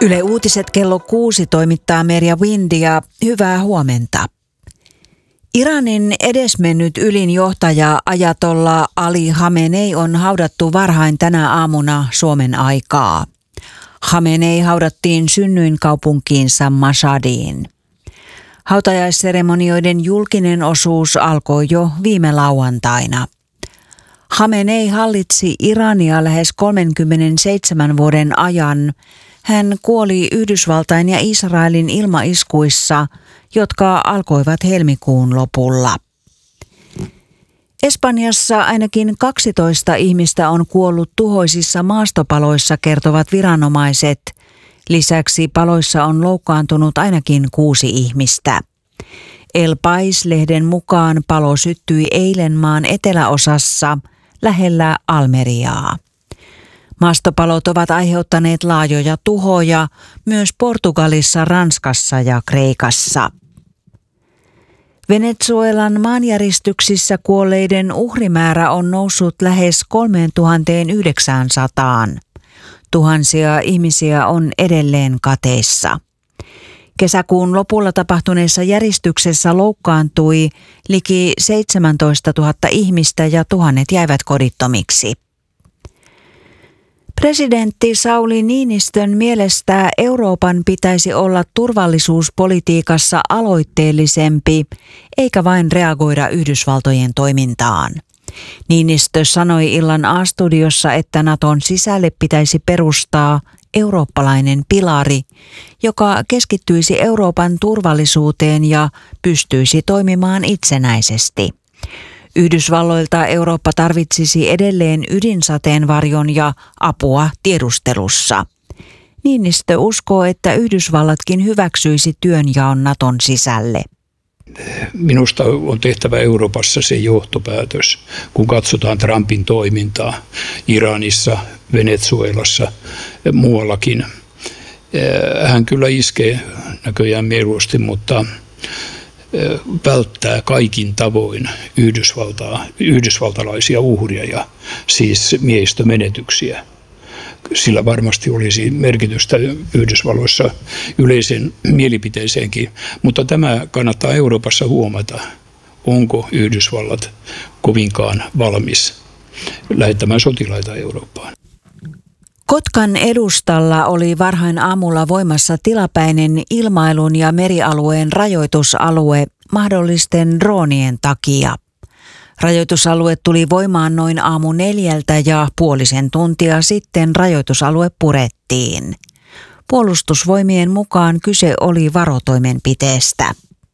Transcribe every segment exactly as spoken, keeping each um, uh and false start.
Yle Uutiset kello kuusi toimittaa Merja Windia. Hyvää huomenta. Iranin edesmennyt ylin johtaja Ajatollah Ali Khamenei on haudattu varhain tänä aamuna Suomen aikaa. Khamenei haudattiin synnyinkaupunkiinsa Mashhadiin. Hautajaisseremonioiden julkinen osuus alkoi jo viime lauantaina. Khamenei hallitsi Irania lähes kolmekymmentäseitsemän vuoden ajan. Hän kuoli Yhdysvaltain ja Israelin ilmaiskuissa, jotka alkoivat helmikuun lopulla. Espanjassa ainakin kaksitoista ihmistä on kuollut tuhoisissa maastopaloissa, kertovat viranomaiset. Lisäksi paloissa on loukkaantunut ainakin kuusi ihmistä. El País-lehden mukaan palo syttyi eilen maan eteläosassa lähellä Almeriaa. Maastopalot ovat aiheuttaneet laajoja tuhoja myös Portugalissa, Ranskassa ja Kreikassa. Venezuelan maanjäristyksissä kuolleiden uhrimäärä on noussut lähes kolmetuhattayhdeksänsataa. Tuhansia ihmisiä on edelleen kateissa. Kesäkuun lopulla tapahtuneessa järjestyksessä loukkaantui liki seitsemäntoistatuhatta ihmistä ja tuhannet jäivät kodittomiksi. Presidentti Sauli Niinistön mielestä Euroopan pitäisi olla turvallisuuspolitiikassa aloitteellisempi, eikä vain reagoida Yhdysvaltojen toimintaan. Niinistö sanoi illan A-studiossa, että Naton sisälle pitäisi perustaa eurooppalainen pilari, joka keskittyisi Euroopan turvallisuuteen ja pystyisi toimimaan itsenäisesti. Yhdysvalloilta Eurooppa tarvitsisi edelleen ydinsateenvarjon ja apua tiedustelussa. Niinistö uskoo, että Yhdysvallatkin hyväksyisi työnjaon Naton sisälle. Minusta on tehtävä Euroopassa se johtopäätös, kun katsotaan Trumpin toimintaa Iranissa, Venezuelassa ja muuallakin. Hän kyllä iskee näköjään mieluusti, mutta välttää kaikin tavoin Yhdysvaltaa, yhdysvaltalaisia uhria ja siis miehistömenetyksiä. Sillä varmasti olisi merkitystä Yhdysvalloissa yleisen mielipiteeseenkin, mutta tämä kannattaa Euroopassa huomata, onko Yhdysvallat kovinkaan valmis lähettämään sotilaita Eurooppaan. Kotkan edustalla oli varhain aamulla voimassa tilapäinen ilmailun ja merialueen rajoitusalue mahdollisten droonien takia. Rajoitusalue tuli voimaan noin aamu neljältä ja puolisen tuntia sitten rajoitusalue purettiin. Puolustusvoimien mukaan kyse oli varotoimenpiteestä.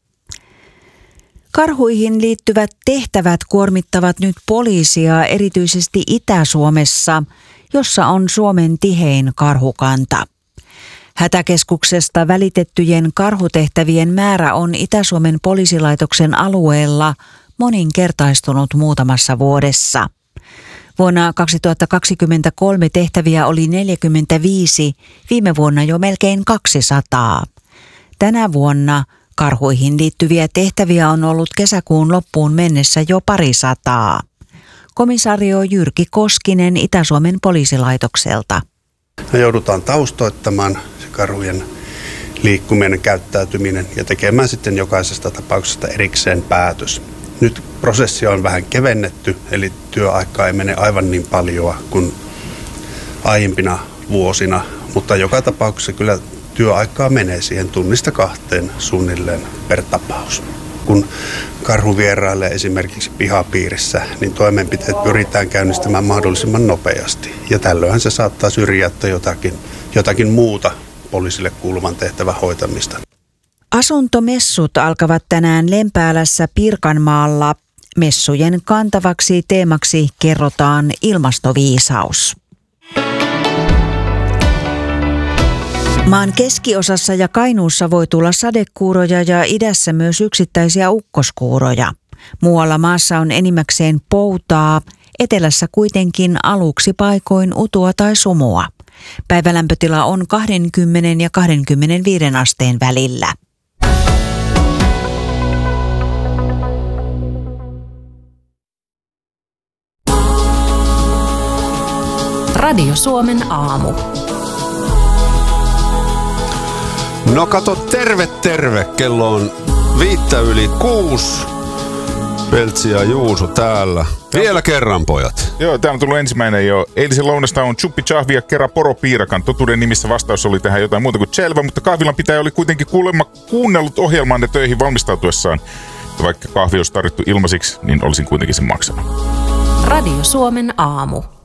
Karhuihin liittyvät tehtävät kuormittavat nyt poliisia erityisesti Itä-Suomessa, jossa on Suomen tihein karhukanta. Hätäkeskuksesta välitettyjen karhutehtävien määrä on Itä-Suomen poliisilaitoksen alueella moninkertaistunut muutamassa vuodessa. Vuonna kaksituhattakaksikymmentäkolme tehtäviä oli neljäkymmentäviisi, viime vuonna jo melkein kaksisataa. Tänä vuonna karhuihin liittyviä tehtäviä on ollut kesäkuun loppuun mennessä jo parisataa. Komisario Jyrki Koskinen Itä-Suomen poliisilaitokselta. Me joudutaan taustoittamaan se karhujen liikkuminen, käyttäytyminen ja tekemään sitten jokaisesta tapauksesta erikseen päätös. Nyt prosessia on vähän kevennetty, eli työaikaa ei mene aivan niin paljon kuin aiempina vuosina, mutta joka tapauksessa kyllä työaikaa menee siihen tunnista kahteen suunnilleen per tapaus. Kun karhu vierailee esimerkiksi pihapiirissä, niin toimenpiteet pyritään käynnistämään mahdollisimman nopeasti. Ja tällöinhän se saattaa syrjäyttää jotakin, jotakin muuta poliisille kuuluvan tehtävän hoitamista. Asuntomessut alkavat tänään Lempäälässä Pirkanmaalla. Messujen kantavaksi teemaksi kerrotaan ilmastoviisaus. Maan keskiosassa ja Kainuussa voi tulla sadekuuroja ja idässä myös yksittäisiä ukkoskuuroja. Muualla maassa on enimmäkseen poutaa, etelässä kuitenkin aluksi paikoin utua tai sumua. Päivälämpötila on kaksikymmentä ja kaksikymmentäviisi asteen välillä. Radio Suomen aamu. No kato, terve terve. Kello on viittä yli kuusi. Peltsi ja Juuso täällä. Vielä kerran, pojat. Joo, täällä on tullut ensimmäinen jo. Eilisen lounasta on chuppi chahvi ja kera poropiirakan. Totuuden nimissä vastaus oli tähän jotain muuta kuin selvä, mutta kahvilan pitäjä oli kuitenkin kuulemma kuunnellut ohjelmaanne töihin valmistautuessaan. Ja vaikka kahvi olisi tarjottu ilmaisiksi, niin olisin kuitenkin sen maksanut. Radio Suomen aamu.